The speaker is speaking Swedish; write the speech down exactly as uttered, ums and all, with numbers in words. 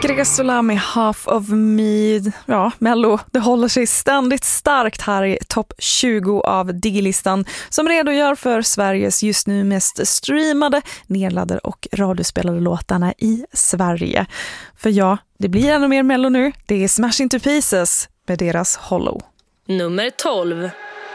Gregola med Half of Me. Ja, Mello, det håller sig ständigt starkt här i topp tjugo av Digilistan som redogör för Sveriges just nu mest streamade, nedladdade och radiospelade låtarna i Sverige. För ja, det blir ännu mer Mello nu. Det är Smash Into Pieces med deras Hollow. Nummer tolv.